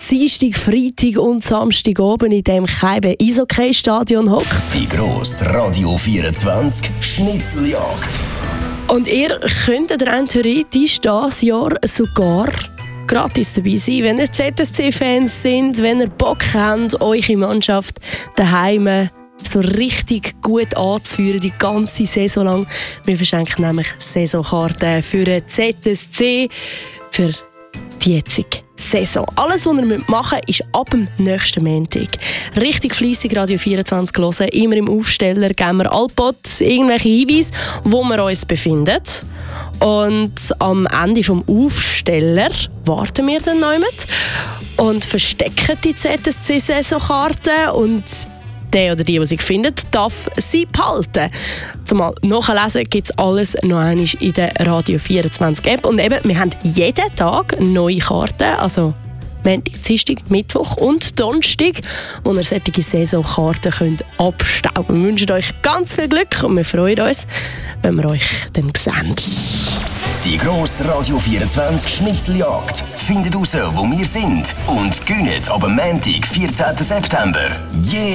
Dienstag, Freitag und Samstag oben in dem Keibe Eishockey-Stadion hockt. Die grosse Radio 24 Schnitzeljagd. Und ihr könnt rein theoretisch dieses Jahr sogar gratis dabei sein, wenn ihr ZSC-Fans sind, wenn ihr Bock habt, eure Mannschaft daheim so richtig gut anzuführen, die ganze Saison lang. Wir verschenken nämlich Saisonkarten für den ZSC, für die jetzige Saison. Alles, was ihr machen müsst, ist ab dem nächsten Montag richtig fleissig Radio 24 hören. Immer im Aufsteller geben wir allpot irgendwelche Hinweise, wo wir uns befinden. Und am Ende des Aufsteller warten wir dann noch und verstecken die ZSC-Saisonkarten. Und der oder die sich findet, darf sie behalten. Zumal nachlesen gibt es alles noch einmal in der Radio 24 App. Und eben, wir haben jeden Tag neue Karten, also Montag, Dienstag, Mittwoch und Donnerstag, wo ihr solche Saisonkarten könnt abstauben. Wir wünschen euch ganz viel Glück und wir freuen uns, wenn wir euch dann sehen. Die grosse Radio 24 Schnitzeljagd. Findet raus, wo wir sind und gönnt ab Montag, 14. September.